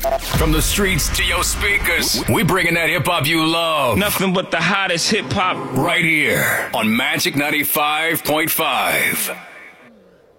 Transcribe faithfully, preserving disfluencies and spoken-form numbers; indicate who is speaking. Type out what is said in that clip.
Speaker 1: From the streets to your speakers, we bringing that hip hop you love.
Speaker 2: Nothing but the hottest hip hop
Speaker 1: right here on Magic ninety-five point five.